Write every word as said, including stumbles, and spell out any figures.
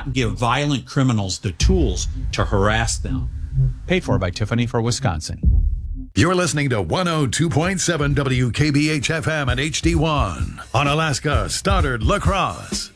not give violent criminals the tools to harass them. Paid for by Tiffany for Wisconsin. You're listening to one oh two point seven W K B H F M and H D one on Alaska Stoddard La Crosse.